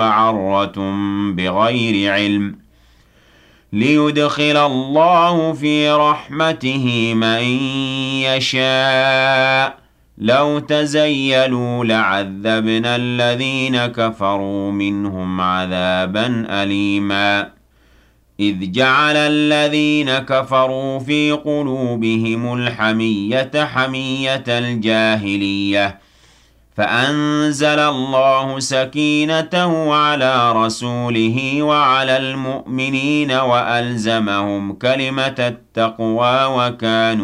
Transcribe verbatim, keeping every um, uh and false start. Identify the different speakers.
Speaker 1: مَعَرَّةٌ بِغَيْرِ عِلْمٍ لِيُدْخِلَ اللَّهُ فِي رَحْمَتِهِ مَن يَشَاءُ لَوْ تَزَيَّلُوا لَعَذَّبْنَا الَّذِينَ كَفَرُوا مِنْهُمْ عَذَابًا أَلِيمًا إِذْ جَعَلَ الَّذِينَ كَفَرُوا فِي قُلُوبِهِمُ الْحَمِيَّةَ حَمِيَّةَ الْجَاهِلِيَّةِ فَأَنزَلَ اللَّهُ سَكِينَتَهُ عَلَى رَسُولِهِ وَعَلَى الْمُؤْمِنِينَ وَأَلْزَمَهُمْ كَلِمَةَ التَّقْوَىٰ وَكَانُوا